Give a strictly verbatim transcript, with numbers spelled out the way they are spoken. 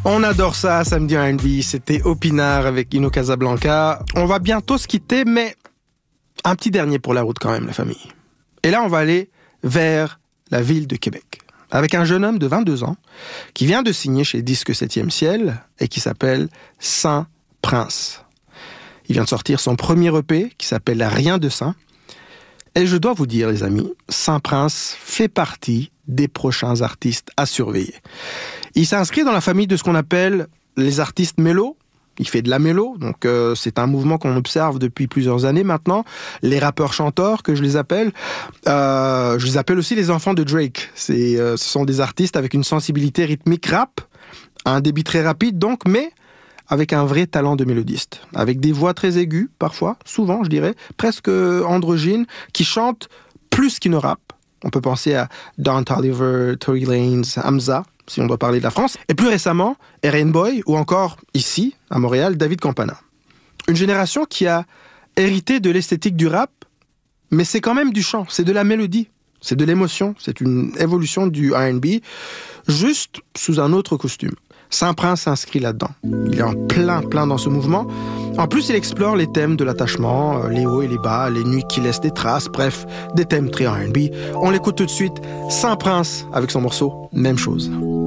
On adore ça, Samedi R and B. C'était Opinard avec Ino Casablanca. On va bientôt se quitter, mais un petit dernier pour la route quand même, la famille. Et là, on va aller vers la ville de Québec, avec un jeune homme de vingt-deux ans qui vient de signer chez Disque septième Ciel et qui s'appelle Saint Prince. Il vient de sortir son premier E P qui s'appelle Rien de Saint. Et je dois vous dire, les amis, Saint Prince fait partie des prochains artistes à surveiller. Il s'inscrit dans la famille de ce qu'on appelle les artistes mélos. Il fait de la mélo, donc euh, c'est un mouvement qu'on observe depuis plusieurs années maintenant. Les rappeurs-chanteurs, que je les appelle, euh, je les appelle aussi les enfants de Drake. C'est, euh, ce sont des artistes avec une sensibilité rythmique rap, un débit très rapide donc, mais avec un vrai talent de mélodiste, avec des voix très aiguës parfois, souvent je dirais, presque androgynes, qui chantent plus qu'ils ne rappent. On peut penser à Don Toliver, Tory Lanez, Hamza, si on doit parler de la France. Et plus récemment, R and Boy, ou encore, ici, à Montréal, David Campana. Une génération qui a hérité de l'esthétique du rap, mais c'est quand même du chant, c'est de la mélodie, c'est de l'émotion, c'est une évolution du R and B, juste sous un autre costume. Saint Prince s'inscrit là-dedans. Il est en plein, plein dans ce mouvement. En plus, il explore les thèmes de l'attachement, les hauts et les bas, les nuits qui laissent des traces, bref, des thèmes très R and B. On l'écoute tout de suite. Saint Prince avec son morceau Même chose.